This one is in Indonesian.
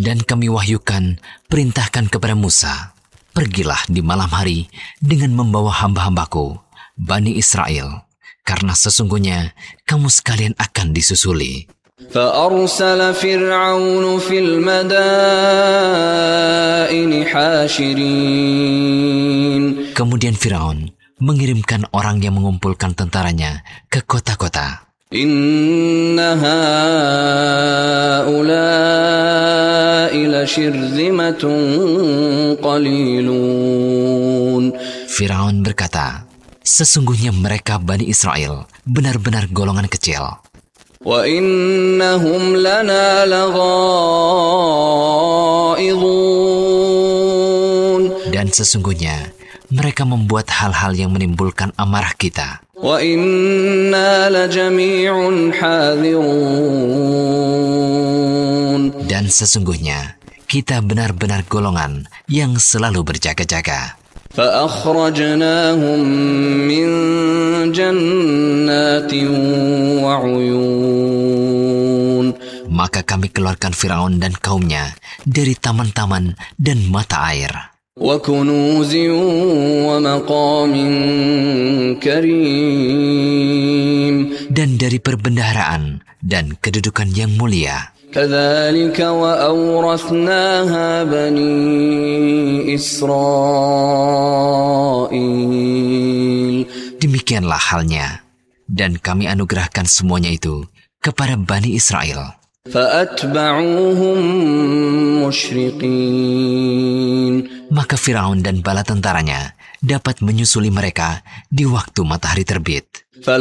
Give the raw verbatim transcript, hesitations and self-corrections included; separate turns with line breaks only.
Dan kami wahyukan, perintahkan kepada Musa, pergilah di malam hari dengan membawa hamba-hambaku, Bani Israel, karena sesungguhnya kamu sekalian akan disusuli.
فأرسل فرعون في المدائن حاشرين.
Kemudian Firaun mengirimkan orang yang mengumpulkan tentaranya ke kota-kota.
إن هؤلاء لشرذمة قليلون.
Firaun berkata, sesungguhnya mereka Bani Israel benar-benar golongan kecil.
وَإِنَّهُمْ لَنَا لَغَائِظُونَ.
Dan sesungguhnya mereka membuat hal-hal yang menimbulkan amarah kita.
وَإِنَّا لَجَمِيعٌ حَاذِرُونَ.
Dan sesungguhnya kita benar-benar golongan yang selalu berjaga-jaga.
فَأَخْرَجْنَاهُمْ مِنْ جَنَّاتٍ وَعُيُونٍ.
Maka kami keluarkan Firaun dan kaumnya dari taman-taman dan mata air.
وَكُنُوزٍ وَمَقَامٍ كَرِيمٍ.
Dan dari perbendaharaan dan kedudukan yang mulia.
كَذَلِكَ وَأَوْرَثْنَاهَا بَنِي إِسْرَائِيلَ.
Demikianlah halnya, dan kami anugerahkan semuanya itu kepada Bani Israel.
فَأَتْبَعُوهُمْ مُشْرِقِينَ.
Maka Firaun dan bala tentaranya dapat menyusuli mereka di waktu matahari terbit.